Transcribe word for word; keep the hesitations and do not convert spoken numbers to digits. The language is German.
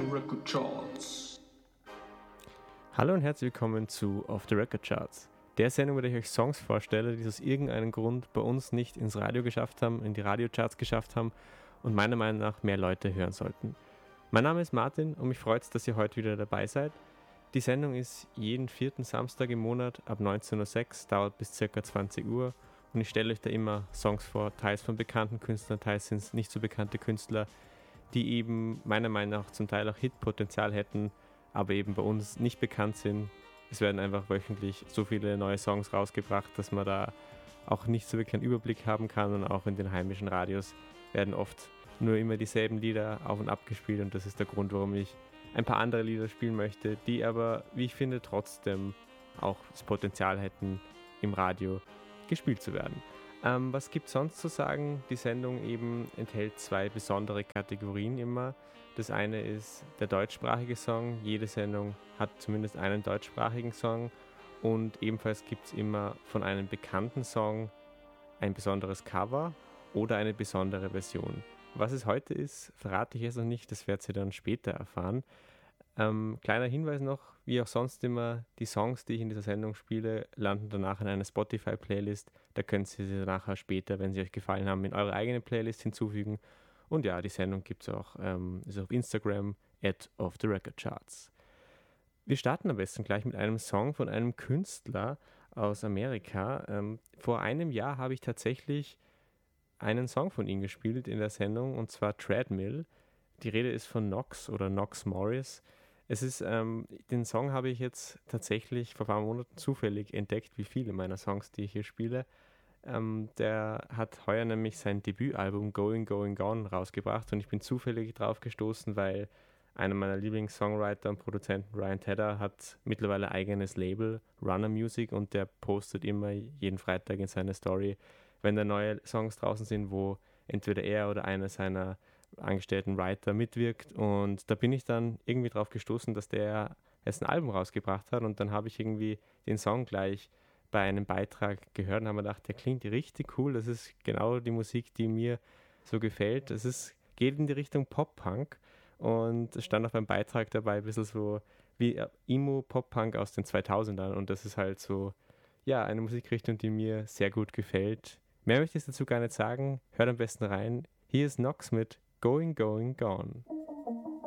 Record Charts. Hallo und herzlich willkommen zu Off the Record Charts, der Sendung, bei der ich euch Songs vorstelle, die es aus irgendeinem Grund bei uns nicht ins Radio geschafft haben, in die Radiocharts geschafft haben und meiner Meinung nach mehr Leute hören sollten. Mein Name ist Martin und mich freut es, dass ihr heute wieder dabei seid. Die Sendung ist jeden vierten Samstag im Monat ab neunzehn Uhr sechs, dauert bis ca. zwanzig Uhr und ich stelle euch da immer Songs vor, teils von bekannten Künstlern, teils sind es nicht so bekannte Künstler, die eben meiner Meinung nach zum Teil auch Hitpotenzial hätten, aber eben bei uns nicht bekannt sind. Es werden einfach wöchentlich so viele neue Songs rausgebracht, dass man da auch nicht so wirklich einen Überblick haben kann, und auch in den heimischen Radios werden oft nur immer dieselben Lieder auf und ab gespielt, und das ist der Grund, warum ich ein paar andere Lieder spielen möchte, die aber, wie ich finde, trotzdem auch das Potenzial hätten, im Radio gespielt zu werden. Ähm, was gibt es sonst zu sagen? Die Sendung eben enthält zwei besondere Kategorien immer. Das eine ist der deutschsprachige Song. Jede Sendung hat zumindest einen deutschsprachigen Song, und ebenfalls gibt es immer von einem bekannten Song ein besonderes Cover oder eine besondere Version. Was es heute ist, verrate ich jetzt noch nicht, das werdet ihr dann später erfahren. Ähm, kleiner Hinweis noch, wie auch sonst immer, die Songs, die ich in dieser Sendung spiele, landen danach in einer Spotify-Playlist. Da könnt ihr sie nachher später, wenn sie euch gefallen haben, in eure eigene Playlist hinzufügen. Und ja, die Sendung gibt es auch ähm, ist auf Instagram, at of the record charts. Wir starten am besten gleich mit einem Song von einem Künstler aus Amerika. Ähm, vor einem Jahr habe ich tatsächlich einen Song von ihm gespielt in der Sendung, und zwar Treadmill. Die Rede ist von Knox oder Knox Morris. Es ist, ähm, den Song habe ich jetzt tatsächlich vor ein paar Monaten zufällig entdeckt, wie viele meiner Songs, die ich hier spiele. Ähm, der hat heuer nämlich sein Debütalbum Going, Going, Gone rausgebracht, und ich bin zufällig drauf gestoßen, weil einer meiner Lieblings-Songwriter und Produzenten, Ryan Tedder, hat mittlerweile ein eigenes Label, Runner Music, und der postet immer jeden Freitag in seine Story, wenn da neue Songs draußen sind, wo entweder er oder einer seiner angestellten Writer mitwirkt, und da bin ich dann irgendwie drauf gestoßen, dass der jetzt ein Album rausgebracht hat, und dann habe ich irgendwie den Song gleich bei einem Beitrag gehört und habe mir gedacht, der klingt richtig cool, das ist genau die Musik, die mir so gefällt. Es ist, geht in die Richtung Pop-Punk, und es stand auch beim Beitrag dabei ein bisschen so wie Emo-Pop-Punk aus den zweitausendern, und das ist halt so, ja, eine Musikrichtung, die mir sehr gut gefällt. Mehr möchte ich dazu gar nicht sagen, hört am besten rein. Hier ist Knox mit Going, Going, Gone.